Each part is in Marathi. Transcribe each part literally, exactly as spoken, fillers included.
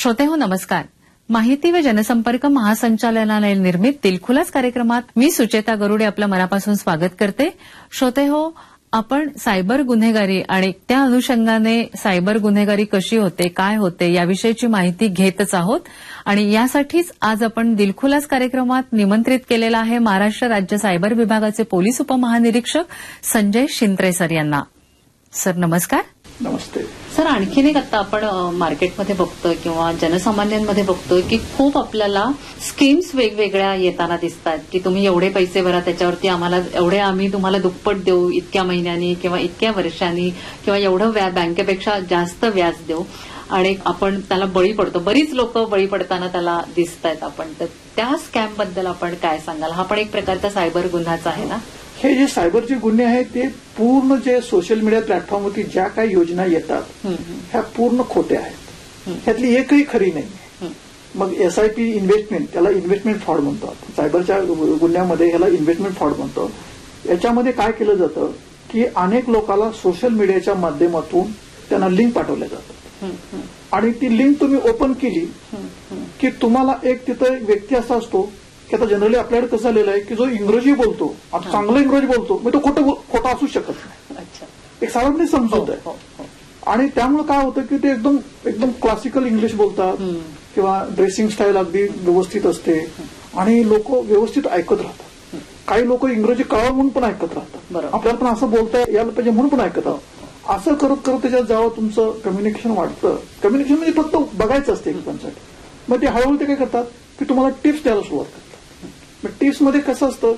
श्रोतेहो नमस्कार. माहिती व जनसंपर्क महासंचालनालय निर्मित दिलखुलास कार्यक्रमात मी सुचेता गरुडे आपलं मनापासून स्वागत करते. श्रोतेहो, आपण सायबर गुन्हेगारी आणि त्या अनुषंगाने सायबर गुन्हेगारी कशी होते, काय होते याविषयीची माहिती घेतच आहोत आणि यासाठीच आज आपण दिलखुलास कार्यक्रमात निमंत्रित केलेला आहे महाराष्ट्र राज्य सायबर विभागाचे पोलीस उपमहानिरीक्षक संजय शिंत्रे सर यांना. सर नमस्कार. नमस्ते सर. आणखीन एक आता आपण मार्केटमध्ये बघतोय किंवा जनसामान्यांमध्ये बघतोय की खूप आपल्याला स्कीम्स वेगवेगळ्या येताना दिसतात की तुम्ही एवढे पैसे भरा, त्याच्यावरती आम्हाला एवढे आम्ही तुम्हाला दुप्पट देऊ इतक्या महिन्यांनी किंवा इतक्या वर्षांनी किंवा एवढं व्याज बँकेपेक्षा जास्त व्याज देऊ आणि आपण त्याला बळी पडतो. बरीच लोक बळी पडताना त्याला दिसत आहेत. आपण तर त्या स्कॅम बद्दल आपण काय सांगाल? हा पण एक प्रकारचा सायबर गुन्हाच आहे ना? हे जे सायबरचे गुन्हे आहेत ते पूर्ण जे सोशल मीडिया प्लॅटफॉर्मवरती ज्या काही योजना येतात ह्या पूर्ण खोट्या आहेत. ह्यातली एकही खरी नाही. मग एसआयपी इन्व्हेस्टमेंट, त्याला इन्व्हेस्टमेंट फ्रॉड म्हणतो आपण. सायबरच्या गुन्ह्यामध्ये ह्याला इन्व्हेस्टमेंट फ्रॉड म्हणतो. याच्यामध्ये काय केलं जातं की अनेक लोकांना सोशल मीडियाच्या माध्यमातून त्यांना लिंक पाठवल्या जातात आणि ती लिंक तुम्ही ओपन केली की तुम्हाला एक तिथं एक व्यक्ती असा असतो की आता जनरली आपल्याकडे कसं झालेलं आहे की जो इंग्रजी बोलतो, आता चांगलं इंग्रजी बोलतो, मग तो खोटं खोटा असू शकत नाही. एक साधारण समजूत आहे. आणि त्यामुळे काय होतं की ते एकदम एकदम क्लासिकल इंग्लिश बोलतात किंवा ड्रेसिंग स्टाईल अगदी व्यवस्थित असते आणि लोक व्यवस्थित ऐकत राहतात. काही लोक इंग्रजी कळावं म्हणून पण ऐकत राहतात. आपल्याला पण असं बोलता यायला पाहिजे म्हणून पण ऐकत राहतात. असं करत करत त्याच्यात जेव्हा तुमचं कम्युनिकेशन वाढतं, कम्युनिकेशन म्हणजे फक्त बघायचं असते एकमेकांसाठी, मग ते हळूहळू ते काय करतात की तुम्हाला टिप्स द्यायला सुरुवात करतात. टिप्स मध्ये कसं असतं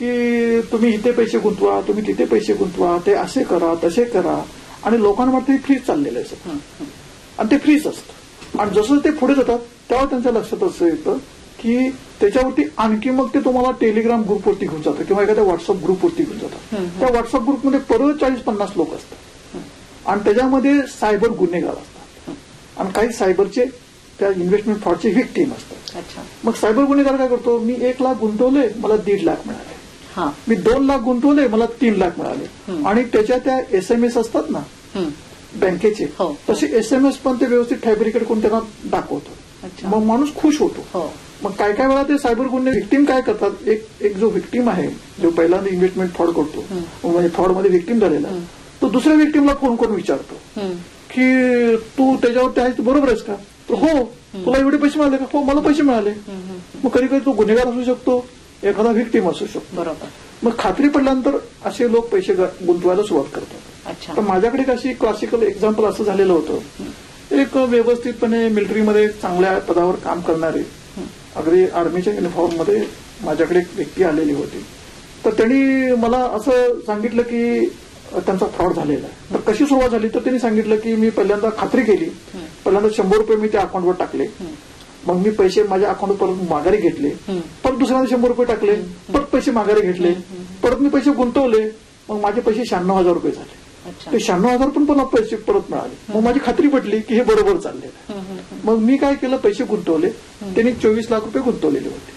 की तुम्ही इथे पैसे गुंतवा, तुम्ही तिथे पैसे गुंतवा, ते असे करा तसे करा आणि लोकांना वाटतं हे फ्रीज चाललेलं आहे सगळं आणि ते फ्रीज असतं. आणि जसं ते पुढे जातात तेव्हा त्यांच्या लक्षात असं येतं की त्याच्यावरती आणखी मग ते तुम्हाला टेलिग्राम ग्रुपवरती घेऊन जातं किंवा एखाद्या व्हॉट्सअप ग्रुपवरती घेऊन जातात. त्या व्हॉट्सअप ग्रुपमध्ये परत चाळीस पन्नास लोक असतात आणि त्याच्यामध्ये सायबर गुन्हेगार असतात आणि काही सायबरचे त्या इन्व्हेस्टमेंट फ्रॉडचे व्हिक्टीम असतात. मग सायबर गुन्हेगार काय करतो, मी एक लाख गुंतवले मला दीड लाख मिळाले, मी दोन लाख गुंतवले मला तीन लाख मिळाले आणि त्याच्या त्या एसएमएस असतात ना बँकेचे, तसे एसएमएस पण ते व्यवस्थित फॅब्रिकेट करून त्यांना दाखवतो. मग माणूस खुश होतो. मग काय काय वेळा ते सायबर गुन्हे व्हिक्टीम काय करतात, एक एक जो व्हिक्टीम आहे जो पहिल्यांदा इन्व्हेस्टमेंट फ्रॉड करतो म्हणजे फ्रॉडमध्ये व्हिक्टीम झालेला, तो दुसऱ्या व्हिक्टीमला फोन करून विचारतो की तू त्याच्यावरती आहेस बरोबर आहेस का? हो. तुला एवढे पैसे मिळाले का? हो मला पैसे मिळाले. मग कधी कधी तो गुन्हेगार असू शकतो, एखादा व्हिक्टीम असू शकतो. बरोबर. मग खात्री पडल्यानंतर असे लोक पैसे गुंतवायला सुरुवात करतात. तर माझ्याकडे कशी क्लासिकल एक्झाम्पल असं झालेलं होतं, एक व्यवस्थितपणे मिलिटरीमध्ये चांगल्या पदावर काम करणारे अगदी आर्मीच्या युनिफॉर्ममध्ये माझ्याकडे एक व्यक्ती आलेली होती. तर त्यांनी मला असं सांगितलं की त्यांचा फ्रॉड झालेला आहे. तर कशी सुरुवात झाली तर त्यांनी सांगितलं की मी पहिल्यांदा खात्री केली, पहिल्यांदा शंभर रुपये मी त्या अकाउंटवर टाकले, मग मी पैसे माझ्या अकाउंटवर परत माघारी घेतले, परत दुसऱ्यांदा शंभर रुपये टाकले, परत पैसे माघारी घेतले, परत मी पैसे गुंतवले, मग माझे पैसे शहाण्णव हजार रुपये झाले. ते शहाण्णव हजार पण मला पैसे परत मिळाले. मग माझी खात्री पटली की हे बरोबर चाललेलं आहे. मग मी काय केलं, पैसे गुंतवले. त्यांनी चोवीस लाख रुपये गुंतवलेले होते.